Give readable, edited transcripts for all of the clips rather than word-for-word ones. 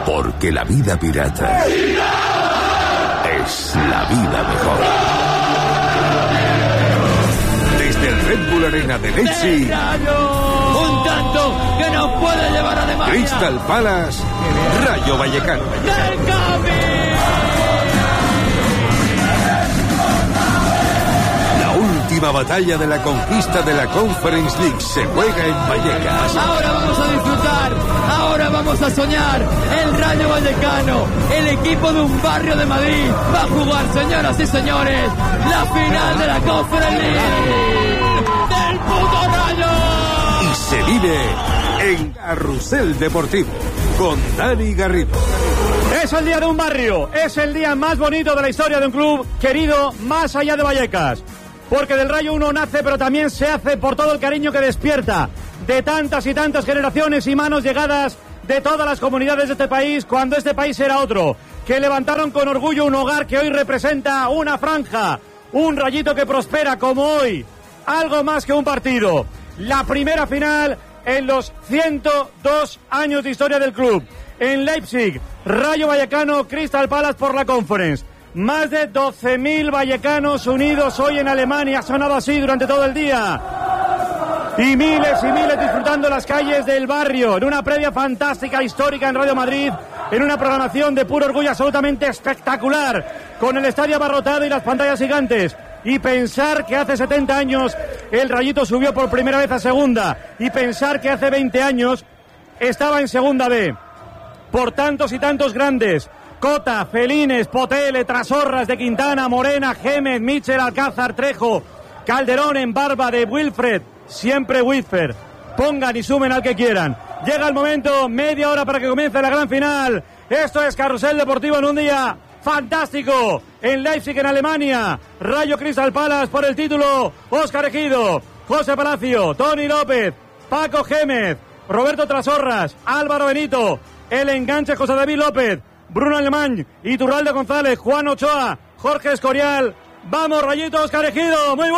Porque la vida pirata es la vida mejor. Desde el Red Bull Arena de Leipzig, un tanto que nos puede llevar a Alemania. Crystal Palace, Rayo Vallecano. La última batalla de la conquista de la Conference League se juega en Vallecas. Ahora vamos a disfrutar, ahora vamos a soñar. El Rayo Vallecano, el equipo de un barrio de Madrid, va a jugar, señoras y señores, la final de la Conference League del puto Rayo. Y se vive en Carrusel Deportivo con Dani Garrido. Es el día de un barrio, es el día más bonito de la historia de un club querido más allá de Vallecas. Porque del Rayo uno nace, pero también se hace por todo el cariño que despierta de tantas y tantas generaciones y manos llegadas de todas las comunidades de este país, cuando este país era otro, que levantaron con orgullo un hogar que hoy representa una franja, un Rayito que prospera como hoy, algo más que un partido. La primera final en los 102 años de historia del club. En Leipzig, Rayo Vallecano, Crystal Palace por la Conference. Más de 12.000 vallecanos unidos hoy en Alemania. Ha sonado así durante todo el día. Y miles disfrutando las calles del barrio. En una previa fantástica, histórica en Radio Madrid. En una programación de puro orgullo absolutamente espectacular. Con el estadio abarrotado y las pantallas gigantes. Y pensar que hace 70 años el Rayito subió por primera vez a segunda. Y pensar que hace 20 años estaba en segunda B. Por tantos y tantos grandes. Cota, Felines, Potele, Trasorras, de Quintana, Morena, Gémez, Michel, Alcázar, Trejo, Calderón, en barba de Wilfred, siempre Wilfer. Pongan y sumen al que quieran. Llega el momento, media hora para que comience la gran final. Esto es Carrusel Deportivo en un día fantástico. En Leipzig, en Alemania. Rayo Crystal Palace por el título. Óscar Ejido, José Palacio, Tony López, Paco Gémez, Roberto Trasorras, Álvaro Benito, el enganche José David López, Bruno Alemán, Iturralde González, Juan Ochoa, Jorge Escorial. ¡Vamos, Rayito, Óscar Ejido! ¡Muy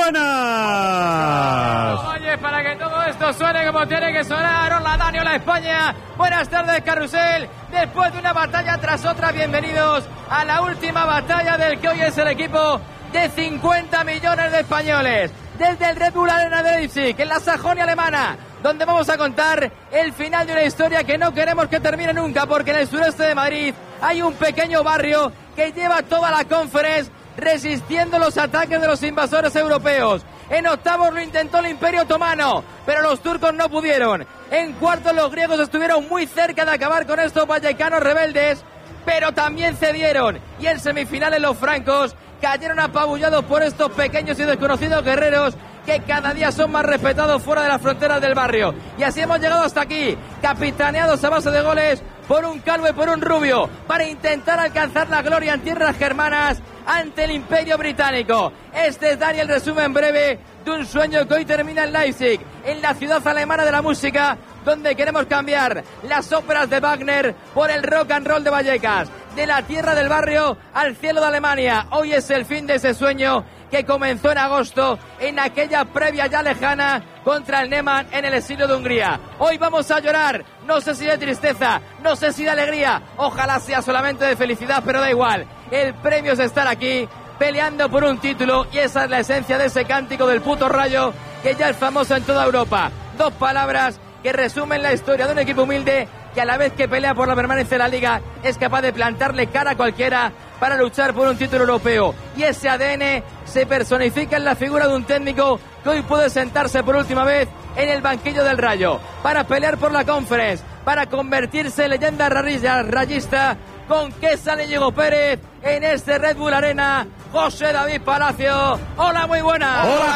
buenas! Oye, para que todo esto suene como tiene que sonar. Hola, Dani, hola, España. Buenas tardes, Carrusel. Después de una batalla tras otra, bienvenidos a la última batalla del que hoy es el equipo de 50 millones de españoles. Desde el Red Bull Arena de Leipzig, en la Sajonia alemana, donde vamos a contar el final de una historia que no queremos que termine nunca, porque en el sureste de Madrid hay un pequeño barrio que lleva toda la Conference resistiendo los ataques de los invasores europeos. En octavos lo intentó el Imperio Otomano, pero los turcos no pudieron. En cuartos los griegos estuvieron muy cerca de acabar con estos vallecanos rebeldes, pero también cedieron. Y en semifinales los francos cayeron apabullados por estos pequeños y desconocidos guerreros que cada día son más respetados fuera de las fronteras del barrio. Y así hemos llegado hasta aquí, capitaneados a base de goles por un calvo y por un rubio, para intentar alcanzar la gloria en tierras germanas ante el Imperio Británico. Este es Dani, el resumen breve de un sueño que hoy termina en Leipzig, en la ciudad alemana de la música, donde queremos cambiar las óperas de Wagner por el rock and roll de Vallecas, de la tierra del barrio al cielo de Alemania. Hoy es el fin de ese sueño que comenzó en agosto, en aquella previa ya lejana contra el Neman en el exilio de Hungría. Hoy vamos a llorar, no sé si de tristeza, no sé si de alegría, ojalá sea solamente de felicidad, pero da igual. El premio es estar aquí, peleando por un título, y esa es la esencia de ese cántico del puto Rayo, que ya es famoso en toda Europa. Dos palabras que resumen la historia de un equipo humilde que a la vez que pelea por la permanencia de la Liga es capaz de plantarle cara a cualquiera para luchar por un título europeo. Y ese ADN se personifica en la figura de un técnico que hoy puede sentarse por última vez en el banquillo del Rayo para pelear por la Conference, para convertirse en leyenda rayista. ¿Con qué sale Diego Pérez en este Red Bull Arena? José David Palacio. Hola, muy buenas. Hola,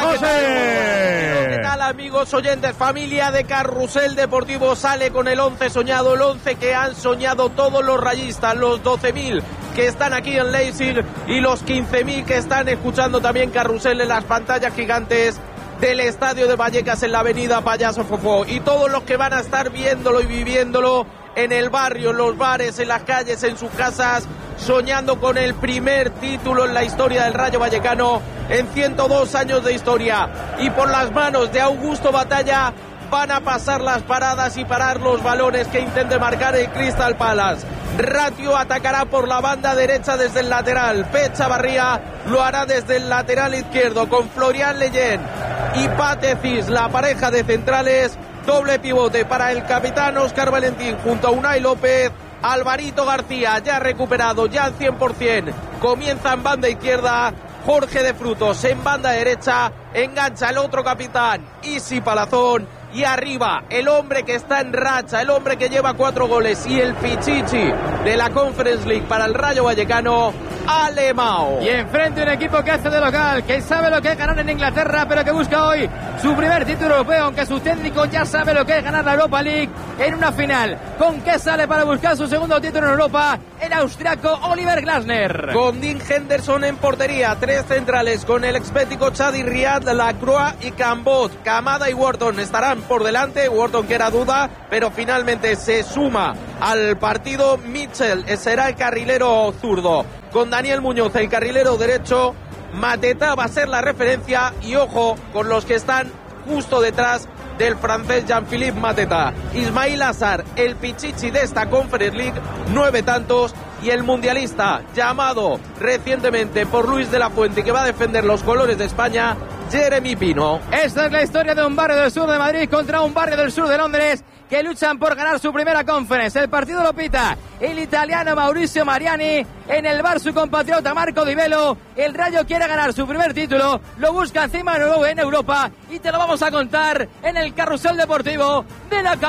José. ¿Qué tal, amigos oyentes? Familia de Carrusel Deportivo sale con el 11 soñado, el 11 que han soñado todos los rayistas, los 12.000 que están aquí en Leipzig y los 15.000 que están escuchando también Carrusel en las pantallas gigantes del estadio de Vallecas en la avenida Payaso Fofó, y todos los que van a estar viéndolo y viviéndolo en el barrio, en los bares, en las calles, en sus casas, soñando con el primer título en la historia del Rayo Vallecano en 102 años de historia. Y por las manos de Augusto Batalla van a pasar las paradas y parar los balones que intente marcar el Crystal Palace. Ratio atacará por la banda derecha desde el lateral. Pep Chavarría lo hará desde el lateral izquierdo con Florian Leyen y Patecis, la pareja de centrales. Doble pivote para el capitán Óscar Valentín junto a Unai López. Alvarito García ya recuperado, ya al 100%. Comienza en banda izquierda. Jorge de Frutos en banda derecha. Engancha el otro capitán, Isi Palazón. Y arriba, el hombre que está en racha, el hombre que lleva 4 goles y el pichichi de la Conference League para el Rayo Vallecano, Alemão. Y enfrente un equipo que hace de local, que sabe lo que es ganar en Inglaterra, pero que busca hoy su primer título europeo, aunque su técnico ya sabe lo que es ganar la Europa League en una final. ¿Con qué sale para buscar su segundo título en Europa? El austriaco Oliver Glasner. Con Dean Henderson en portería, 3 centrales con el expético Chadi Riad, Lacroix y Cambot. Camada y Wharton estarán por delante. Wharton que era duda, pero finalmente se suma al partido. Mitchell será el carrilero zurdo, con Daniel Muñoz el carrilero derecho. Mateta va a ser la referencia, y ojo con los que están justo detrás del francés Jean-Philippe Mateta. Ismail Assar, el pichichi de esta Conference League, 9 tantos, y el mundialista llamado recientemente por Luis de la Fuente, que va a defender los colores de España, Jeremy Pino. Esta es la historia de un barrio del sur de Madrid contra un barrio del sur de Londres que luchan por ganar su primera Conference. El partido lo pita el italiano Mauricio Mariani, en el bar su compatriota Marco Di Velo. El Rayo quiere ganar su primer título, lo busca encima de nuevo en Europa, y te lo vamos a contar en el carrusel deportivo de la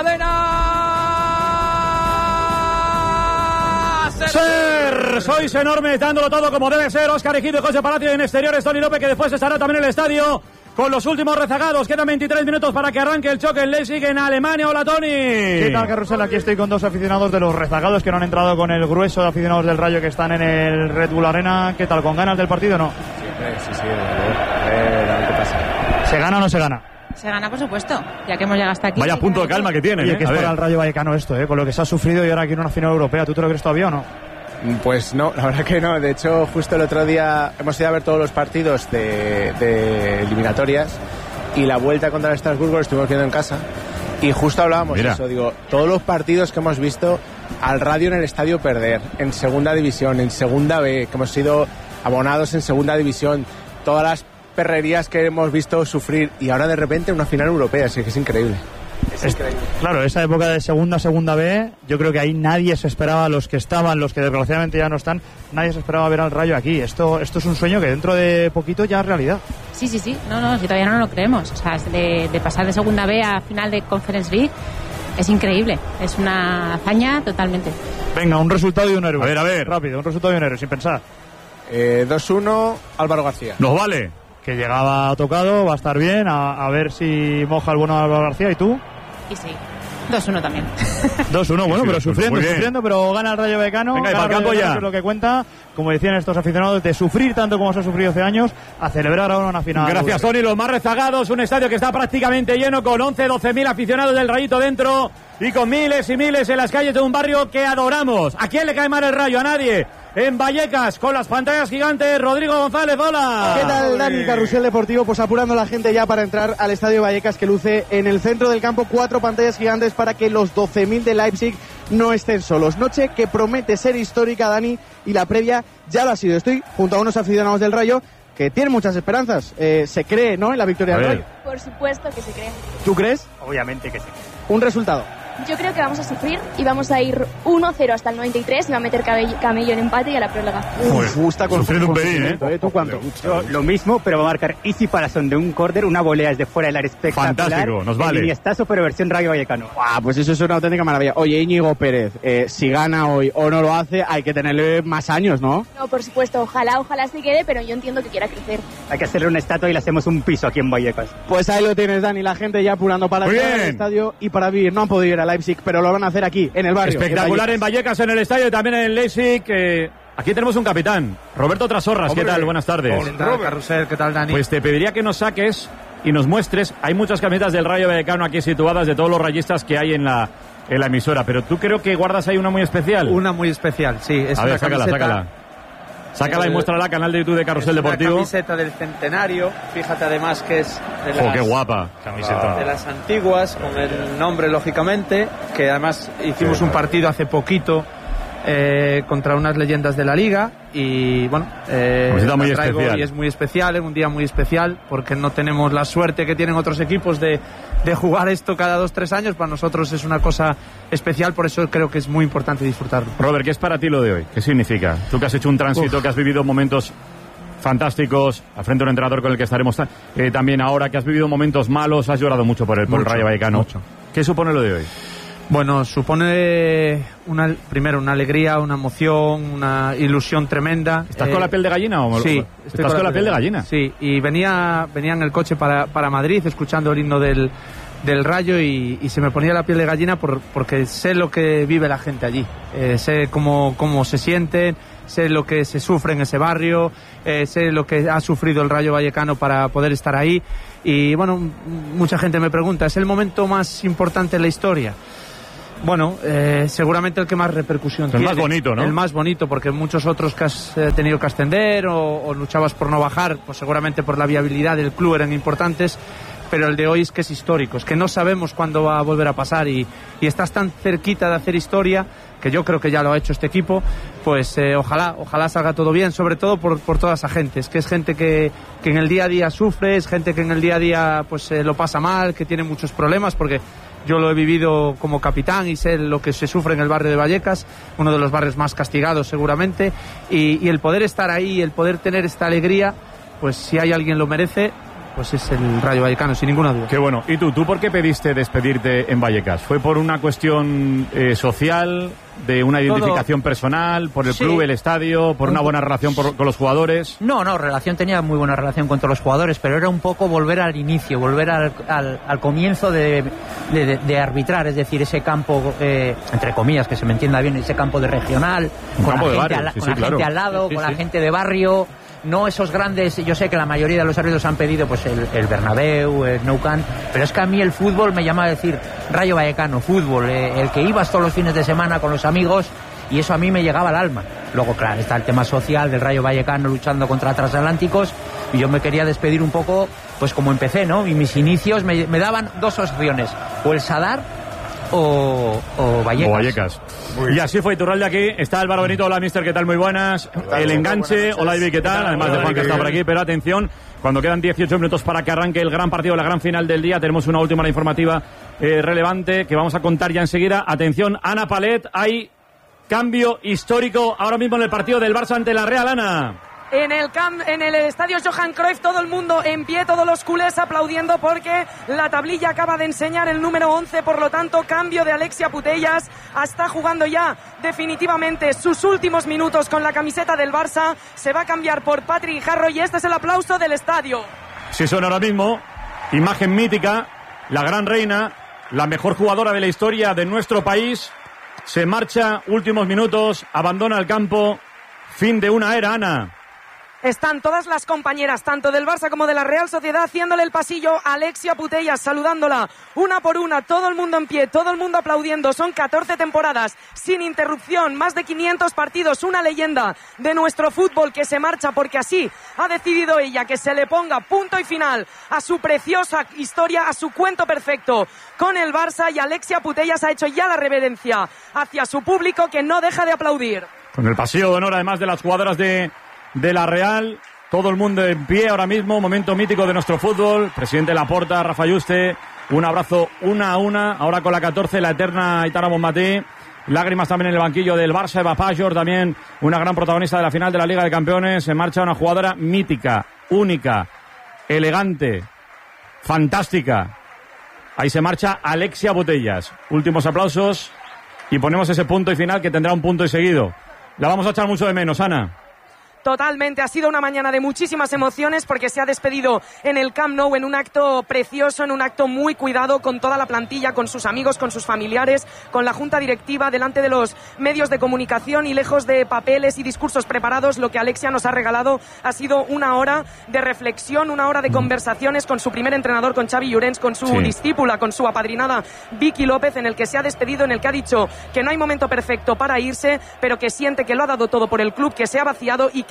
cadena SER. Sois enormes, dándolo todo como debe ser. Óscar Ejido y José Palacio en exteriores. Toni López, que después estará también en el estadio con los últimos rezagados. Quedan 23 minutos para que arranque el choque en Leipzig, en Alemania. Hola, Toni. ¿Qué tal, Carrusel? Aquí estoy con 2 aficionados de los rezagados que no han entrado con el grueso de aficionados del Rayo que están en el Red Bull Arena. ¿Qué tal? ¿Con ganas del partido o no? Sí, a ver qué pasa. ¿Se gana o no se gana? Se gana, por supuesto, ya que hemos llegado hasta aquí. Vaya punto de calma que tiene. Oye, que es para el Rayo Vallecano esto, con lo que se ha sufrido y ahora aquí en una final europea. ¿Tú te lo crees todavía o no? Pues no, la verdad que no. De hecho, justo el otro día hemos ido a ver todos los partidos de eliminatorias, y la vuelta contra el Estrasburgo lo estuvimos viendo en casa, y justo hablábamos de eso. Digo, todos los partidos que hemos visto al Rayo en el estadio perder, en segunda división, en segunda B, que hemos sido abonados en segunda división, todas las perrerías que hemos visto sufrir, y ahora de repente una final europea, así que es increíble. Claro, esa época de segunda B, yo creo que ahí nadie se esperaba, los que estaban, los que desgraciadamente ya no están, nadie se esperaba ver al Rayo aquí. Esto es un sueño que dentro de poquito ya es realidad. Sí, no, si todavía no lo creemos. O sea, de pasar de segunda B a final de Conference League es increíble, es una hazaña totalmente. Venga, un resultado y un héroe. A ver. Rápido, un resultado y un héroe, sin pensar. 2-1, Álvaro García. Nos vale. Que llegaba tocado, va a estar bien, a ver si moja el bueno de Álvaro García. ¿Y tú? Y sí, 2-1 también. 2-1, bueno, pero sufriendo, pero gana el Rayo Vallecano. Venga, y para el campo ya. Es lo que cuenta, como decían estos aficionados, de sufrir tanto como se ha sufrido hace años, a celebrar ahora una final. Gracias, Toni. Los más rezagados, un estadio que está prácticamente lleno, con 11-12.000 aficionados del Rayito dentro, y con miles y miles en las calles de un barrio que adoramos. ¿A quién le cae mal el Rayo? A nadie. En Vallecas, con las pantallas gigantes, Rodrigo González, hola. ¿Qué tal, Dani? Carrusel Deportivo, pues apurando a la gente ya para entrar al estadio Vallecas, que luce en el centro del campo 4 pantallas gigantes para que los 12.000 de Leipzig no estén solos. Noche que promete ser histórica, Dani, y la previa ya lo ha sido. Estoy junto a unos aficionados del Rayo que tienen muchas esperanzas. Se cree, ¿no?, en la victoria del Rayo. Por supuesto que se cree. ¿Tú crees? Obviamente que sí. ¿Un resultado? Yo creo que vamos a sufrir y vamos a ir 1-0 hasta el 93 y va a meter Camello en empate y a la prórroga. Gusta con sufriendo un pelín, ¿eh? ¿Tú cuánto? Yo, lo mismo, pero va a marcar Isi Palazón de un córner, una volea desde fuera del área espectacular. Fantástico, nos vale. Y estazo, pero versión Rayo Vallecano. Pues eso es una auténtica maravilla. Oye, Íñigo Pérez, si gana hoy o no lo hace, hay que tenerle más años, ¿no? No, por supuesto, ojalá se quede, pero yo entiendo que quiera crecer. Hay que hacerle una estatua y le hacemos un piso aquí en Vallecas. Pues ahí lo tienes, Dani, la gente ya apurando para entrar al estadio y para vivir. No han podido ir a Leipzig, pero lo van a hacer aquí, en el barrio. Espectacular en Vallecas, en el estadio, y también en Leipzig. Aquí tenemos un capitán, Roberto Trasorras. ¿Qué tal? Buenas tardes. ¿Qué tal, Carrusel? ¿Qué tal, Dani? Pues te pediría que nos saques y nos muestres. Hay muchas camisetas del Rayo Vallecano aquí situadas, de todos los rayistas que hay en la emisora, pero tú creo que guardas ahí una muy especial. Una muy especial, sí. Es a ver, una camiseta. sácala. Sácala y muéstrala, canal de YouTube de Carrusel Deportivo. La camiseta del centenario, fíjate además que es de qué guapa camiseta. De las antiguas, con el nombre lógicamente, que además hicimos un partido hace poquito contra unas leyendas de la liga y bueno, muy especial. Y es muy especial, es un día muy especial porque no tenemos la suerte que tienen otros equipos de jugar esto cada 2-3 años. Para nosotros es una cosa especial, por eso creo que es muy importante disfrutarlo. Robert, ¿qué es para ti lo de hoy? ¿Qué significa? Tú que has hecho un tránsito, que has vivido momentos fantásticos al frente de un entrenador con el que estaremos también ahora, que has vivido momentos malos, has llorado mucho por el Rayo Vallecano. Mucho. ¿Qué supone lo de hoy? Bueno, supone primero una alegría, una emoción, una ilusión tremenda. ¿Estás con la piel de gallina? Sí. ¿Estás con la piel de gallina? Sí, y venía en el coche para Madrid escuchando el himno del Rayo y se me ponía la piel de gallina porque sé lo que vive la gente allí. Sé cómo se sienten, sé lo que se sufre en ese barrio, sé lo que ha sufrido el Rayo Vallecano para poder estar ahí. Y bueno, mucha gente me pregunta, ¿es el momento más importante en la historia? Bueno, seguramente el que más repercusión tiene. El más bonito, ¿no? El más bonito, porque muchos otros que has tenido que ascender o luchabas por no bajar, pues seguramente por la viabilidad del club eran importantes, pero el de hoy es que es histórico, es que no sabemos cuándo va a volver a pasar y estás tan cerquita de hacer historia, que yo creo que ya lo ha hecho este equipo, pues ojalá salga todo bien, sobre todo por toda esa gente, es que es gente que en el día a día sufre, es gente que en el día a día pues lo pasa mal, que tiene muchos problemas, porque yo lo he vivido como capitán y sé lo que se sufre en el barrio de Vallecas, uno de los barrios más castigados seguramente, y el poder estar ahí, el poder tener esta alegría, pues si hay alguien lo merece, pues es el Rayo Vallecano, sin ninguna duda. Qué bueno. ¿Y tú por qué pediste despedirte en Vallecas? ¿Fue por una cuestión social, de una identificación personal, por el club, el estadio, por una buena relación con los jugadores? No, tenía muy buena relación con todos los jugadores, pero era un poco volver al inicio, volver al comienzo de arbitrar, es decir, ese campo, entre comillas, que se me entienda bien, ese campo de regional, con la gente al lado, con la gente de barrio. No esos grandes, yo sé que la mayoría de los árbitros han pedido pues el Bernabéu, el Nou Camp, pero es que a mí el fútbol me llama a decir Rayo Vallecano, fútbol, el que ibas todos los fines de semana con los amigos, y eso a mí me llegaba al alma. Luego, claro, está el tema social del Rayo Vallecano luchando contra transatlánticos, y yo me quería despedir un poco, pues como empecé, ¿no? Y mis inicios me daban dos opciones, o el Sadar o Vallecas. Y así fue Iturralde aquí. Está Álvaro Benito. Hola, mister, ¿qué tal? Muy buenas. El enganche. Hola, David, ¿qué tal? Además de Juan, que está por aquí. Pero atención, cuando quedan 18 minutos para que arranque el gran partido, la gran final del día, tenemos una última informativa relevante que vamos a contar ya enseguida. Atención, Ana Palet. Hay cambio histórico ahora mismo en el partido del Barça ante la Real, Ana. En el estadio Johan Cruyff, todo el mundo en pie, todos los culés aplaudiendo porque la tablilla acaba de enseñar el número 11, por lo tanto, cambio de Alexia Putellas. Está jugando ya definitivamente sus últimos minutos con la camiseta del Barça. Se va a cambiar por Patri Guijarro y este es el aplauso del estadio. Sí, son ahora mismo, imagen mítica, la gran reina, la mejor jugadora de la historia de nuestro país. Se marcha, últimos minutos, abandona el campo, fin de una era, Ana. Están todas las compañeras, tanto del Barça como de la Real Sociedad, haciéndole el pasillo a Alexia Putellas, saludándola una por una, todo el mundo en pie, todo el mundo aplaudiendo. Son 14 temporadas sin interrupción, más de 500 partidos, una leyenda de nuestro fútbol que se marcha porque así ha decidido ella, que se le ponga punto y final a su preciosa historia, a su cuento perfecto con el Barça, y Alexia Putellas ha hecho ya la reverencia hacia su público, que no deja de aplaudir. Con el pasillo de honor, además de las jugadoras de la Real, todo el mundo en pie ahora mismo, momento mítico de nuestro fútbol. Presidente Laporta, Rafa Yuste, un abrazo una a una, ahora con la 14, la eterna Aitana Bonmatí. Lágrimas también en el banquillo del Barça, Eva Pajor, también una gran protagonista de la final de la Liga de Campeones. Se marcha una jugadora mítica, única, elegante, fantástica. Ahí se marcha Alexia Putellas. Últimos aplausos y ponemos ese punto y final, que tendrá un punto y seguido. La vamos a echar mucho de menos, Ana. Totalmente, ha sido una mañana de muchísimas emociones porque se ha despedido en el Camp Nou en un acto precioso, en un acto muy cuidado, con toda la plantilla, con sus amigos, con sus familiares, con la junta directiva, delante de los medios de comunicación y lejos de papeles y discursos preparados. Lo que Alexia nos ha regalado ha sido una hora de reflexión, una hora de conversaciones con su primer entrenador, con Xavi Llorens, con su discípula, con su apadrinada Vicky López, en el que se ha despedido, en el que ha dicho que no hay momento perfecto para irse, pero que siente que lo ha dado todo por el club, que se ha vaciado y que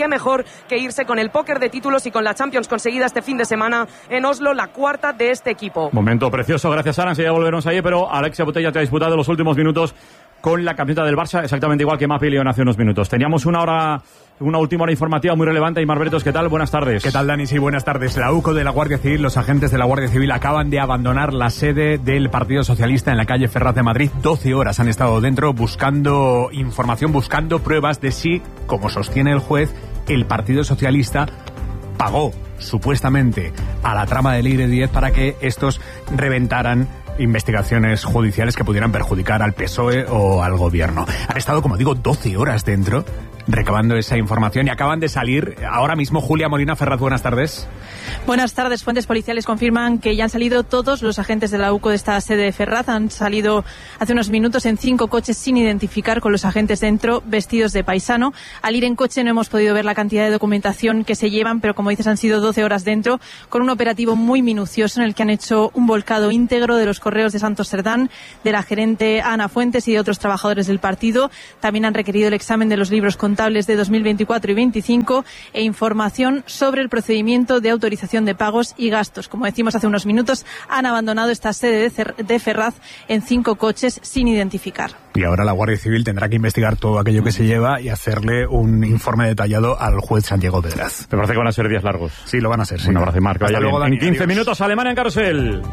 qué mejor que irse con el póker de títulos y con la Champions conseguida este fin de semana en Oslo, la cuarta de este equipo. Momento precioso, gracias Ana, enseguida volveremos ahí, pero Alexia Putellas te ha disputado los últimos minutos con la camiseta del Barça, exactamente igual que Mapi León hace unos minutos. Teníamos una última hora informativa muy relevante. Aimar Bretos, ¿qué tal? Buenas tardes. ¿Qué tal, Dani? Sí, buenas tardes. La UCO de la Guardia Civil, los agentes de la Guardia Civil acaban de abandonar la sede del Partido Socialista en la calle Ferraz de Madrid. 12 horas han estado dentro buscando información, buscando pruebas de si, como sostiene el juez, el Partido Socialista pagó supuestamente a la trama de Leire Díez para que estos reventaran investigaciones judiciales que pudieran perjudicar al PSOE o al gobierno. Han estado, como digo, 12 horas dentro recabando esa información y acaban de salir ahora mismo. Julia Molina Ferraz, buenas tardes. Buenas tardes. Fuentes policiales confirman que ya han salido todos los agentes de la UCO de esta sede de Ferraz. Han salido hace unos minutos en 5 coches sin identificar, con los agentes dentro vestidos de paisano. Al ir en coche no hemos podido ver la cantidad de documentación que se llevan, pero como dices han sido 12 horas dentro con un operativo muy minucioso en el que han hecho un volcado íntegro de los correos de Santos Cerdán, de la gerente Ana Fuentes y de otros trabajadores del partido. También han requerido el examen de los libros contables de 2024 y 25 e información sobre el procedimiento de autorización de pagos y gastos. Como decimos hace unos minutos, han abandonado esta sede de Ferraz en 5 coches sin identificar. Y ahora la Guardia Civil tendrá que investigar todo aquello que se lleva y hacerle un informe detallado al juez Santiago Pedraz. ¿Te parece que van a ser días largos? Sí, lo van a ser, sí. Un abrazo, Marc. Hasta luego, Dani. En 15 minutos, Alemania en Carrusel.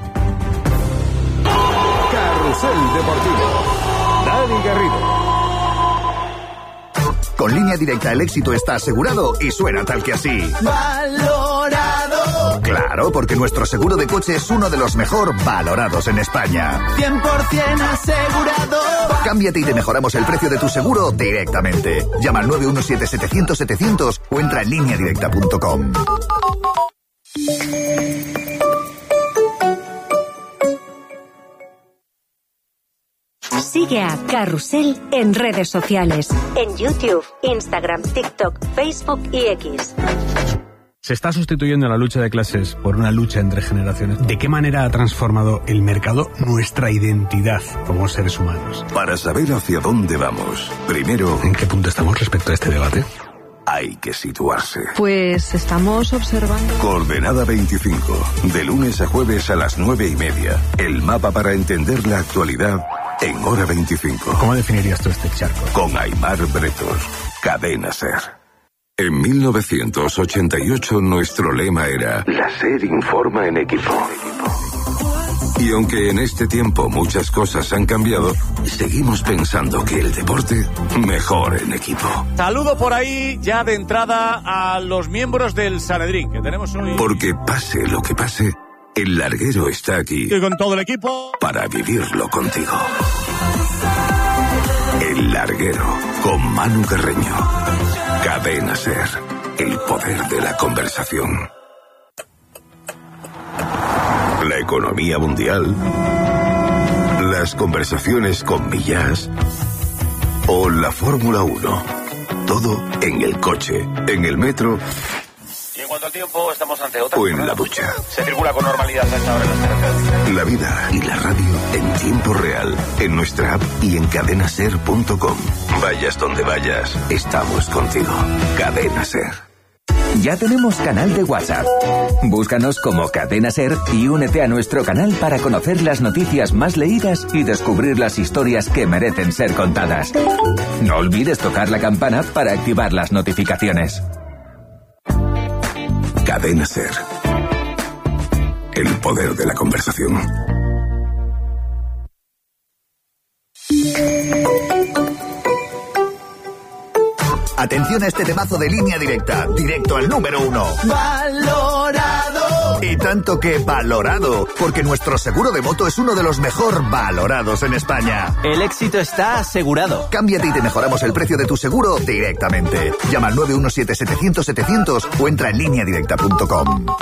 Carrusel Deportivo. Dani Garrido. Con Línea Directa el éxito está asegurado y suena tal que así. Valorado. Claro, porque nuestro seguro de coche es uno de los mejor valorados en España. 100% asegurado. Cámbiate y te mejoramos el precio de tu seguro directamente. Llama al 917-700-700 o entra en lineadirecta.com. Sigue a Carrusel en redes sociales, en YouTube, Instagram, TikTok, Facebook y X. Se está sustituyendo la lucha de clases por una lucha entre generaciones. ¿De qué manera ha transformado el mercado nuestra identidad como seres humanos? Para saber hacia dónde vamos, primero, ¿en qué punto estamos respecto a este debate? Hay que situarse. Pues estamos observando. Coordenada 25, de lunes a jueves a las 9:30. El mapa para entender la actualidad en hora 25. ¿Cómo definirías tú este charco? Con Aimar Bretos, Cadena SER. En 1988 nuestro lema era La SER informa en equipo. Y aunque en este tiempo muchas cosas han cambiado, seguimos pensando que el deporte mejor en equipo. Saludo por ahí ya de entrada a los miembros del Sanedrín que tenemos hoy. Porque pase lo que pase, el larguero está aquí. Y con todo el equipo. Para vivirlo contigo. El larguero con Manu Carreño. Cadena SER. El poder de la conversación. La economía mundial, las conversaciones con Millás o la Fórmula 1. Todo en el coche, en el metro. Y en cuanto al tiempo, estamos ante otra. O en la ducha. Se circula con normalidad a esta hora en las carreteras. La vida y la radio en tiempo real, en nuestra app y en cadenaser.com. Vayas donde vayas, estamos contigo. Cadena SER. Ya tenemos canal de WhatsApp. Búscanos como Cadena SER y únete a nuestro canal para conocer las noticias más leídas y descubrir las historias que merecen ser contadas. No olvides tocar la campana para activar las notificaciones. Cadena SER. El poder de la conversación. Atención a este temazo de Línea Directa, directo al número 1. Valorado. Y tanto que valorado, porque nuestro seguro de moto es uno de los mejor valorados en España. El éxito está asegurado. Cámbiate y te mejoramos el precio de tu seguro directamente. Llama al 917-700-700 o entra en lineadirecta.com.